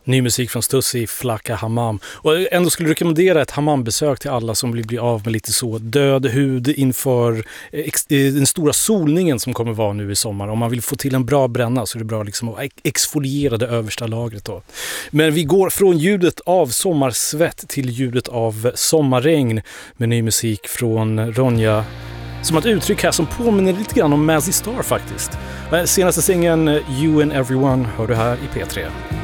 Ny musik från Stussy, Flacka Hammam. Och ändå skulle rekommendera ett hammambesök till alla som vill bli av med lite så död hud inför den stora solningen som kommer vara nu i sommar. Om man vill få till en bra bränna så är det bra liksom att exfoliera det översta lagret då. Men vi går från ljudet av sommarsvett till ljudet av sommarregn med ny musik från Ronja. Som ett uttryck här som påminner lite grann om Mazzy Star faktiskt. Senaste singeln You and Everyone hör du här i P3.